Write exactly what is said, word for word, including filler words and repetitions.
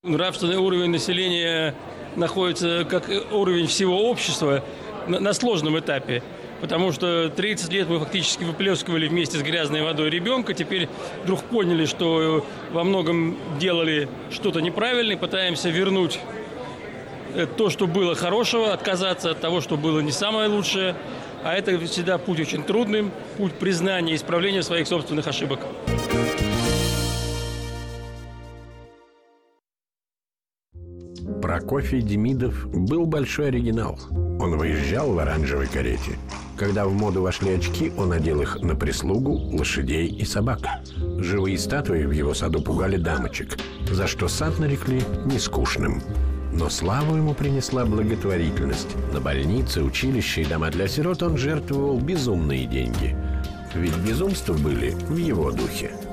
Нравственный уровень населения находится, как уровень всего общества, на сложном этапе. Потому что тридцать лет мы фактически выплескивали вместе с грязной водой ребенка. Теперь вдруг поняли, что во многом делали что-то неправильно, и пытаемся вернуть то, что было хорошего, отказаться от того, что было не самое лучшее. А это всегда путь очень трудный, путь признания и исправления своих собственных ошибок. Прокофий Демидов был большой оригинал. Он выезжал в оранжевой карете. Когда в моду вошли очки, он одел их на прислугу, лошадей и собак. Живые статуи в его саду пугали дамочек, за что сад нарекли нескучным. Но славу ему принесла благотворительность. На больницы, училища и дома для сирот он жертвовал безумные деньги. Ведь безумства были в его духе.